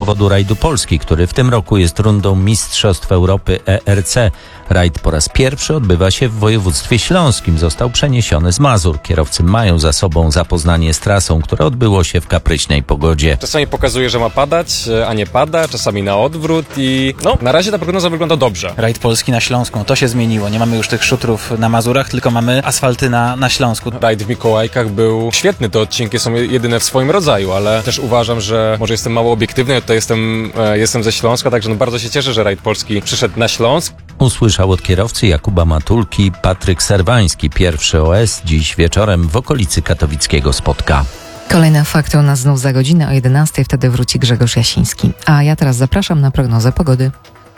zawodu rajdu Polski, który w tym roku jest rundą Mistrzostw Europy ERC. Rajd po raz pierwszy odbywa się w województwie śląskim. Został przeniesiony z Mazur. Kierowcy mają za sobą zapoznanie z trasą, które odbyło się w kapryśnej pogodzie. Czasami pokazuje, że ma padać, a nie pada, czasami na odwrót i na razie ta prognoza wygląda dobrze. Rajd Polski na Śląsku, to się zmieniło. Nie mamy już tych szutrów na Mazurach, tylko mamy asfalty na Śląsku. Rajd w Mikołajkach był świetny, te odcinki są jedyne w swoim rodzaju, ale też uważam, że może jestem mało obiektywny, ja tutaj jestem ze Śląska, także bardzo się cieszę, że Rajd Polski przyszedł na Śląsk. Usłyszał od kierowcy Jakuba Matulki Patryk Serwański, pierwszy OS, dziś wieczorem w okolicy katowickiego Spotka. Kolejne fakty u nas znów za godzinę o 11:00, wtedy wróci Grzegorz Jasiński. A ja teraz zapraszam na prognozę pogody.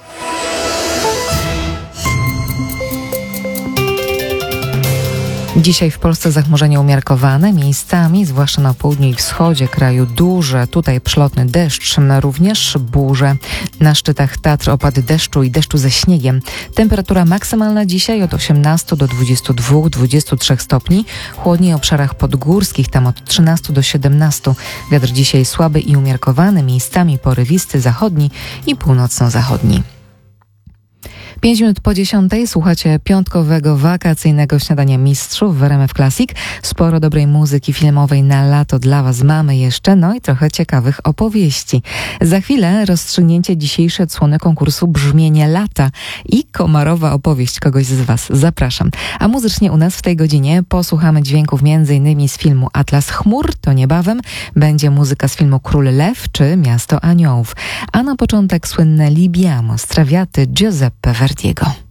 Dzisiaj w Polsce zachmurzenie umiarkowane, miejscami, zwłaszcza na południu i wschodzie kraju duże, tutaj przelotny deszcz, również burze. Na szczytach Tatr opady deszczu i deszczu ze śniegiem. Temperatura maksymalna dzisiaj od 18 do 22-23 stopni. Chłodniej w obszarach podgórskich, tam od 13 do 17. Wiatr dzisiaj słaby i umiarkowany, miejscami porywisty zachodni i północno-zachodni. 5 minut po 10:00 słuchacie piątkowego wakacyjnego śniadania mistrzów w RMF Classic. Sporo dobrej muzyki filmowej na lato dla Was mamy jeszcze, i trochę ciekawych opowieści. Za chwilę rozstrzygnięcie dzisiejszej odsłony konkursu Brzmienie lata i komarowa opowieść kogoś z Was. Zapraszam. A muzycznie u nas w tej godzinie posłuchamy dźwięków m.in. z filmu Atlas chmur, to niebawem będzie muzyka z filmu Król Lew czy Miasto Aniołów. A na początek słynne Libiamo z Traviaty Giuseppe Verdiego.